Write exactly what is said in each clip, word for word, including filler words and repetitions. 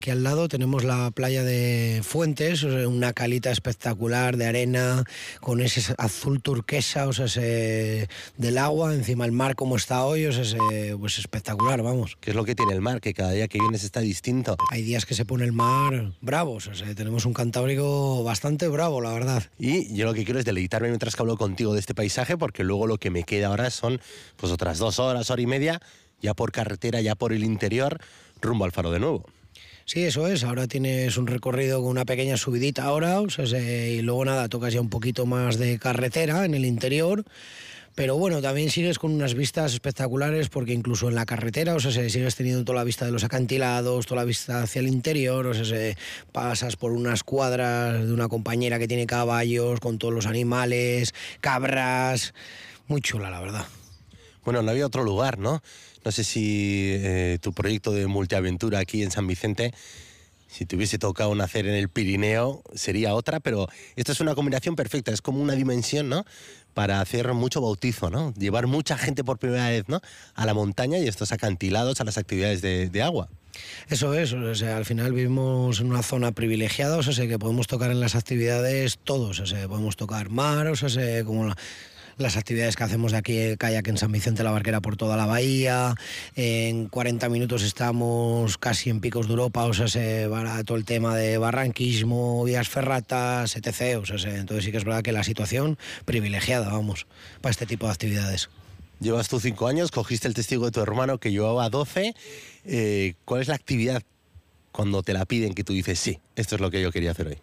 Aquí al lado tenemos la playa de Fuentes, o sea, una calita espectacular de arena, con ese azul turquesa, o sea, ese, del agua, encima el mar como está hoy, o sea, ese, pues espectacular, vamos. ¿Qué es lo que tiene el mar? Que cada día que vienes está distinto. Hay días que se pone el mar bravo, o sea, tenemos un Cantábrico bastante bravo, la verdad. Y yo lo que quiero es deleitarme mientras que hablo contigo de este paisaje, porque luego lo que me queda ahora son pues otras dos horas, hora y media, ya por carretera, ya por el interior, rumbo al Faro de nuevo. Sí, eso es. Ahora tienes un recorrido con una pequeña subidita ahora, o sea, se, y luego nada, tocas ya un poquito más de carretera en el interior. Pero bueno, también sigues con unas vistas espectaculares porque incluso en la carretera, o sea, se, sigues teniendo toda la vista de los acantilados, toda la vista hacia el interior, o sea, se, pasas por unas cuadras de una compañera que tiene caballos con todos los animales, cabras, muy chula, la verdad. Bueno, no había otro lugar, ¿no? No sé si eh, tu proyecto de multiaventura aquí en San Vicente, si te hubiese tocado nacer en el Pirineo, sería otra, pero esto es una combinación perfecta, es como una dimensión, ¿no?, para hacer mucho bautizo, ¿no? Llevar mucha gente por primera vez, ¿no?, a la montaña y estos acantilados, a las actividades de, de agua. Eso es, o sea, al final vivimos en una zona privilegiada, o sea, que podemos tocar en las actividades todos, o sea, podemos tocar mar, o sea, como la... las actividades que hacemos de aquí, kayak en San Vicente la Barquera por toda la bahía, en cuarenta minutos estamos casi en Picos de Europa, o sea, se va todo el tema de barranquismo, vías ferratas, etcétera. O sea, se, entonces sí que es verdad que la situación privilegiada, vamos, para este tipo de actividades. Llevas tú cinco años, cogiste el testigo de tu hermano que llevaba doce. Eh, ¿Cuál es la actividad cuando te la piden que tú dices, sí, esto es lo que yo quería hacer hoy?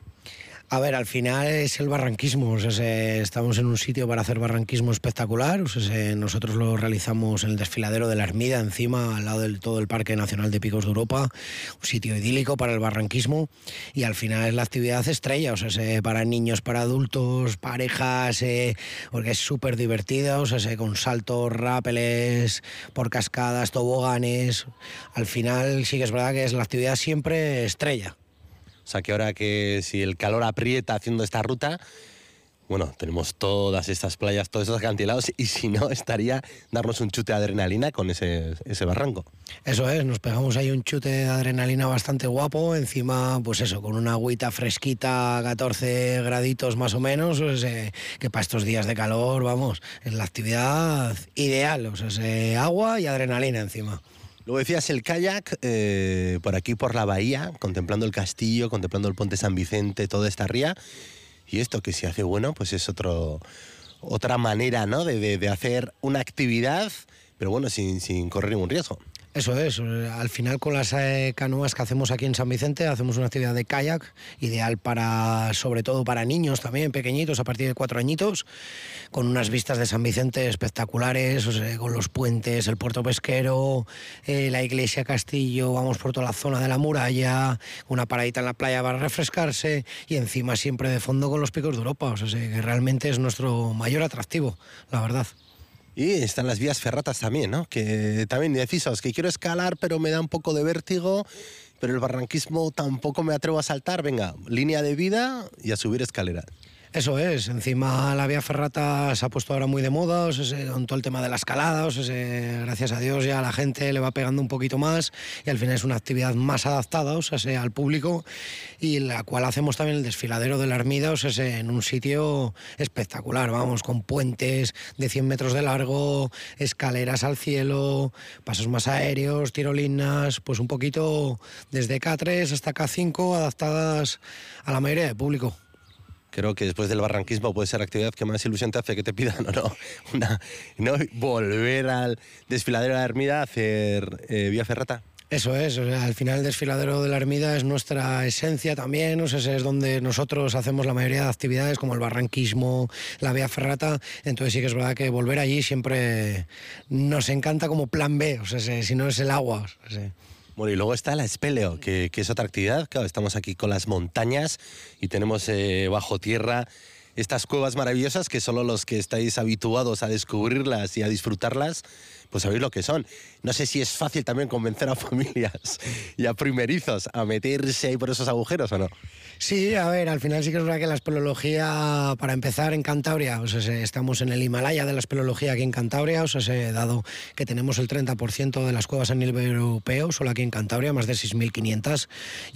A ver, al final es el barranquismo, o sea, se, estamos en un sitio para hacer barranquismo espectacular, o sea, se, nosotros lo realizamos en el desfiladero de la Ermida, encima, al lado del todo el Parque Nacional de Picos de Europa, un sitio idílico para el barranquismo, y al final es la actividad estrella, o sea, se, para niños, para adultos, parejas, eh, porque es súper divertida, o sea, se, con saltos, rápeles, por cascadas, toboganes, al final sí que es verdad que es la actividad siempre estrella. O sea, que ahora que si el calor aprieta haciendo esta ruta, bueno, tenemos todas estas playas, todos esos acantilados, y si no, estaría darnos un chute de adrenalina con ese, ese barranco. Eso es, nos pegamos ahí un chute de adrenalina bastante guapo, encima, pues eso, con una agüita fresquita, catorce graditos más o menos, pues, eh, que para estos días de calor, vamos, es la actividad ideal, o sea, es, eh, agua y adrenalina encima. Luego decías el kayak, eh, por aquí por la bahía, contemplando el castillo, contemplando el puente San Vicente, toda esta ría. Y esto que se hace bueno, pues es otro, otra manera, ¿no?, de, de, de hacer una actividad, pero bueno, sin, sin correr ningún riesgo. Eso es, al final con las eh, canoas que hacemos aquí en San Vicente hacemos una actividad de kayak, ideal para, sobre todo para niños también, pequeñitos, a partir de cuatro añitos, con unas vistas de San Vicente espectaculares, o sea, con los puentes, el puerto pesquero, eh, la iglesia Castillo, vamos por toda la zona de la muralla, una paradita en la playa para refrescarse y encima siempre de fondo con los Picos de Europa, o sea, que realmente es nuestro mayor atractivo, la verdad. Y están las vías ferratas también, ¿no? Que también decisos, que quiero escalar, pero me da un poco de vértigo, pero el barranquismo tampoco me atrevo a saltar. Venga, línea de vida y a subir escaleras. Eso es, encima la vía ferrata se ha puesto ahora muy de moda, o sea, con todo el tema de la escalada, o sea, gracias a Dios ya la gente le va pegando un poquito más y al final es una actividad más adaptada, o sea, al público, y la cual hacemos también el desfiladero de la Ermida, o sea, en un sitio espectacular, vamos, con puentes de cien metros de largo, escaleras al cielo, pasos más aéreos, tirolinas, pues un poquito desde K tres hasta K cinco adaptadas a la mayoría del público. Creo que después del barranquismo puede ser la actividad que más ilusión te hace que te pidan, ¿o no? Una, ¿no? Volver al desfiladero de la Ermida a hacer eh, vía ferrata. Eso es, o sea, al final el desfiladero de la Ermida es nuestra esencia también, o sea, es donde nosotros hacemos la mayoría de actividades como el barranquismo, la vía ferrata, entonces sí que es verdad que volver allí siempre nos encanta como plan B, o sea, si no es el agua. O sea. Bueno, y luego está la Espeleo, que, que es otra actividad. Claro, estamos aquí con las montañas y tenemos eh, bajo tierra estas cuevas maravillosas que solo los que estáis habituados a descubrirlas y a disfrutarlas, pues sabéis lo que son. No sé si es fácil también convencer a familias y a primerizos a meterse ahí por esos agujeros o no. Sí, a ver, al final sí que es verdad que la espeleología, para empezar en Cantabria, o sea, estamos en el Himalaya de la espeleología aquí en Cantabria, o sea, dado que tenemos el treinta por ciento de las cuevas a nivel europeo, solo aquí en Cantabria, más de seis mil quinientas,